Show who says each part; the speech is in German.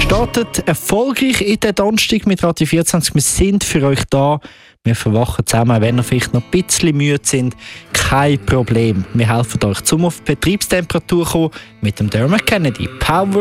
Speaker 1: Startet erfolgreich in den Donnerstag mit Radio 24. Wir sind für euch da. Wir verwachen zusammen, wenn ihr vielleicht noch ein bisschen müde sind. Kein Problem. Wir helfen euch zum auf die Betriebstemperatur kommen mit dem Dermot Kennedy Power